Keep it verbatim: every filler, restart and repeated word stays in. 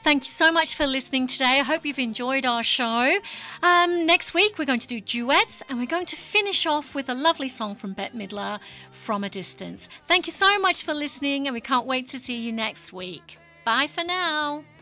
Thank you so much for listening today. I hope you've enjoyed our show. Um, next week, we're going to do duets, and we're going to finish off with a lovely song from Bette Midler, From a Distance. Thank you so much for listening, and we can't wait to see you next week. Bye for now.